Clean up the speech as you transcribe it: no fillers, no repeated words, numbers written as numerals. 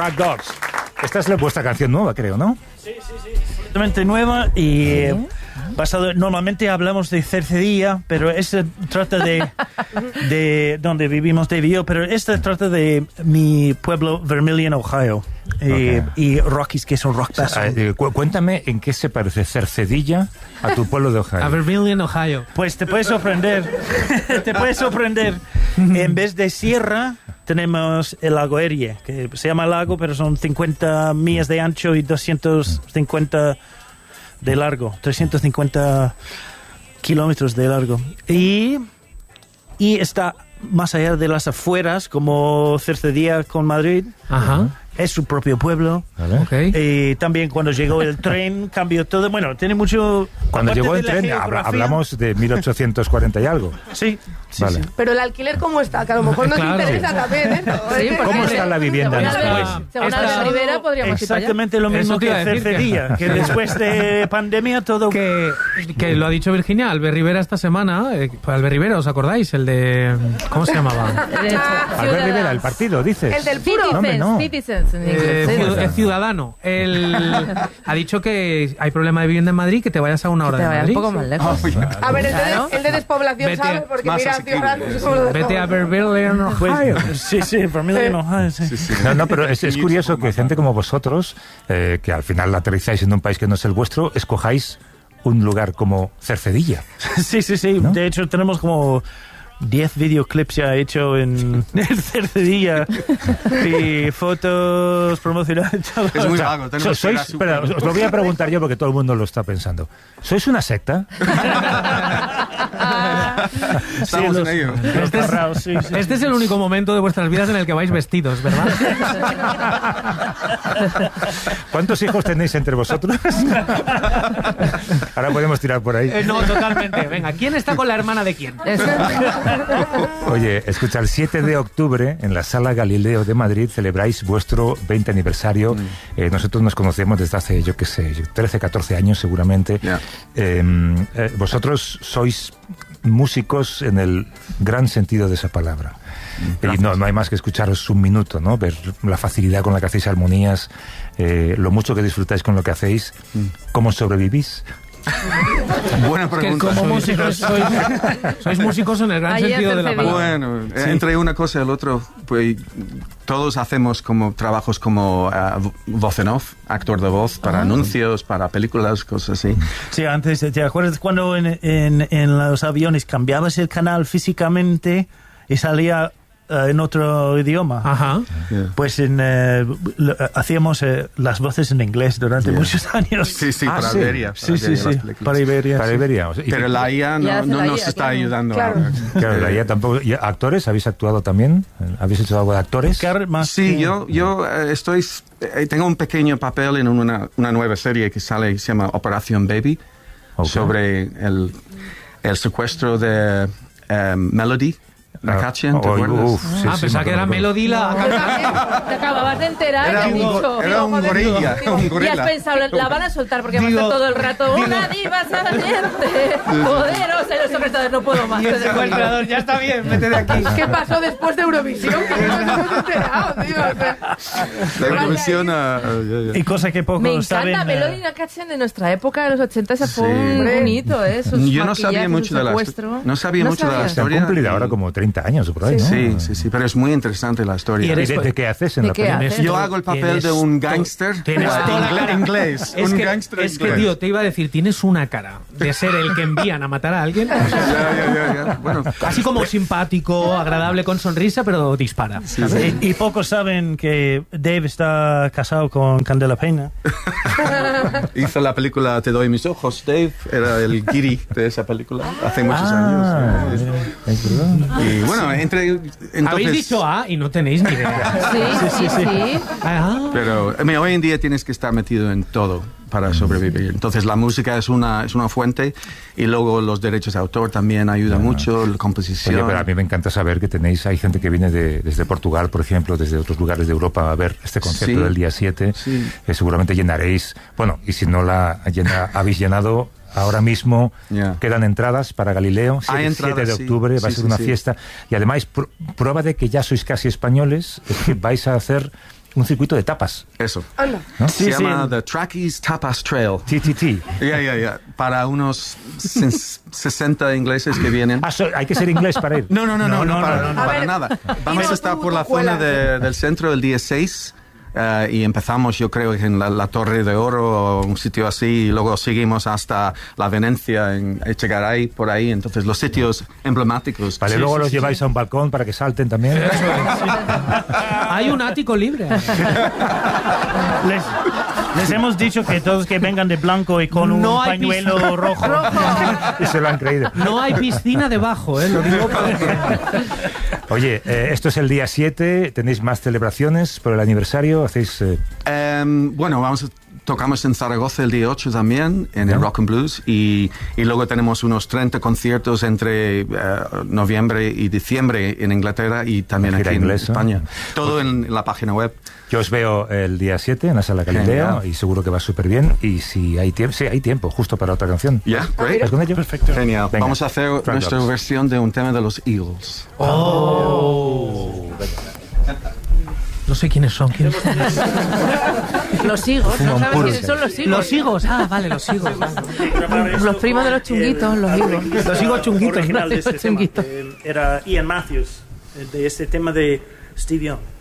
Black Dogs. Esta es vuestra canción nueva, creo, ¿no? Sí. Completamente nueva y basado. Normalmente hablamos de Cercedilla, pero esta trata de donde vivimos Dave y yo, pero esta trata de mi pueblo Vermilion, Ohio. Y Rockies, que es un rock pesado. Cuéntame en qué se parece Cercedilla a tu pueblo de Ohio. A Vermilion, Ohio. Pues te puedes sorprender. En vez de sierra, tenemos el lago Erie, que se llama lago, pero son 50 millas de ancho y 250 de largo. 350 kilómetros de largo. Y está más allá de las afueras, como Cercedilla con Madrid. Ajá. Es su propio pueblo. ¿Vale? Okay. Y también cuando llegó el tren cambió todo. Bueno, tiene mucho. Cuando llegó el tren, hablamos de 1840 y algo. Sí. Vale. Sí. Pero el alquiler, ¿cómo está? Que a lo mejor nos interesa también, ¿eh? ¿Cómo está la vivienda después? Según Albert Rivera podríamos ir para allá. Exactamente lo mismo Eso te que iba a decir, Cercedilla, que después de pandemia todo... Que lo ha dicho Virginia, Albert Rivera esta semana. Albert Rivera, ¿os acordáis? El de... ¿Cómo se llamaba? Albert Rivera, el partido, dices. El del puro. No, hombre, no. Citizens en inglés. El ciudadano. Ha dicho que hay problema de vivienda en Madrid, que te vayas a una hora Te de vayas Madrid. un poco más lejos. A ver, Claro. el de despoblación Vete sabe, porque más mira, asequible. Ciudad, no sé cómo lo Vete a Vermilion, Ohio. Sí, Vermilion, Ohio, sí. No, pero es curioso que gente como vosotros, que al final aterrizáis en un país que no es el vuestro, escojáis un lugar como Cercedilla. Sí. ¿No? De hecho, tenemos como 10 videoclips ya hecho en Cercedilla y fotos promocionales. Es muy vago. tenemos que ir a su- Espera, os lo voy a preguntar yo porque todo el mundo lo está pensando. ¿Sois una secta? Estamos en ello. Este es el único momento de vuestras vidas en el que vais vestidos, ¿verdad? ¿Cuántos hijos tenéis entre vosotros? Ahora podemos tirar por ahí. No, totalmente. Venga, ¿quién está con la hermana de quién? Oye, escucha, el 7 de octubre en la Sala Galileo de Madrid celebráis vuestro 20 aniversario. Nosotros nos conocemos desde hace, 13, 14 años seguramente. Yeah. Vosotros sois músicos en el gran sentido de esa palabra. Y no hay más que escucharos un minuto, ¿no? Ver la facilidad con la que hacéis armonías, lo mucho que disfrutáis con lo que hacéis, cómo sobrevivís. Buena Que pregunta. como músicos sois músicos en el gran Ahí sentido de la Cercedilla. palabra. Bueno, entre una cosa y el otro, pues todos hacemos como trabajos como voz en off, actor de voz para anuncios, para películas, cosas así. Sí, antes, ¿te acuerdas cuando en los aviones cambiabas el canal físicamente y salía en otro idioma? Ajá. Yeah. Pues hacíamos las voces en inglés durante muchos años. Sí, Ah, para sí. Iberia. Sí, las películas. para Iberia. Para sí. Iberia. Pero la IA Ya hace no la nos IA, está claro. ayudando. Claro. Claro, la IA tampoco. ¿Y actores? ¿Habéis actuado también? ¿Habéis hecho algo de actores? Sí, yo tengo un pequeño papel en una nueva serie que se llama Operación Baby, Ok. sobre el secuestro de Melody Rakachin, ¿te acuerdas? Pensaba que era Melody la... Te acababas de enterar y has dicho... Era un gorilla. Y has pensado, la van a soltar porque va a estar todo el rato una diva saliente, poderosa, y los secretarios no puedo más. ya está bien, vete de aquí. ¿Qué pasó después de Eurovisión? Que no nos hemos enterado, tío. O sea, La Eurovisión Y cosa que pocos Me encanta saben. Melody Nakatchen de nuestra época, de los 80, ese fue Sí. un hito, ¿eh? Sus yo no sabía maquillajes, mucho su de la secuestro. no sabía mucho de la sabías. Se han historia. cumplido ahora como 30 años o por ahí, ¿no? Sí, pero es muy interesante la historia. ¿Y de qué haces en ¿De la qué película? haces? Yo hago el papel de un gángster tienes toda la cara. inglés. Es Un que, gángster es que, inglés. tío, te iba a decir, tienes una cara de ser el que envían a matar a alguien. Ya. Bueno, Así como simpático, agradable, con sonrisa, pero dispara. ¿sabes? Y pocos saben que Dave está casado con Candela Peña. hizo la película Te doy mis ojos, Dave. Era el guiri de esa película hace muchos años. Es verdad. Y bueno, entonces, Habéis dicho A y no tenéis ni idea. Sí. Ah. Pero hoy en día tienes que estar metido en todo para sobrevivir. Entonces la música es una fuente y luego los derechos de autor también ayudan mucho, la composición. Oye, pero a mí me encanta saber que hay gente que viene desde Portugal, por ejemplo, desde otros lugares de Europa a ver este concierto Sí. del día 7. Sí. Seguramente llenaréis, bueno, y si no habéis llenado, ahora mismo quedan entradas para Galileo, 7 de octubre, va a ser una fiesta. Y además, prueba de que ya sois casi españoles, es que vais a hacer un circuito de tapas. Eso. Anda. ¿No? Se llama The Trackies Tapas Trail. TTT. Ya. Para unos 60 ingleses que vienen. Hay que ser inglés para ir. No, para ver, nada. Vamos a estar por la zona del centro el día 6 y empezamos, yo creo, en la Torre de Oro o un sitio así, y luego seguimos hasta la Venecia, en Echegaray, por ahí. Entonces, los sitios emblemáticos. Vale, luego los lleváis a un balcón para que salten también. Hay un ático libre. Les hemos dicho que todos que vengan de blanco y con No un hay pañuelo rojo. Y se lo han creído. No hay piscina debajo, lo digo porque... Oye, esto es el día 7, ¿tenéis más celebraciones por el aniversario? ¿Hacéis...? Bueno, tocamos en Zaragoza el día 8 también, en el Rock and Blues, y luego tenemos unos 30 conciertos entre noviembre y diciembre en Inglaterra y también aquí en España. Todo en la página web. Yo os veo el día 7 en la Sala Galileo y seguro que va súper bien. Y si hay tiempo, hay tiempo justo para otra canción. Yeah, great. ¿Estás con ello? Perfecto. Genial. Venga. Vamos a hacer nuestra versión de un tema de los Eagles. No sé quiénes son. Los higos, ¿no sabes quiénes son los higos? Los higos, vale, los higos. Los primos de los chunguitos, los higos. Los higos chunguitos. Original de Los este tema, chunguitos. era Ian Matthews, de este tema de Steve Young.